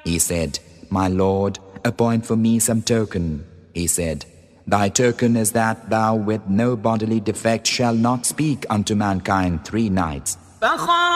He said, My Lord, appoint for me some token. He said, Thy token is that thou with no bodily defect shall not speak unto mankind 3 nights.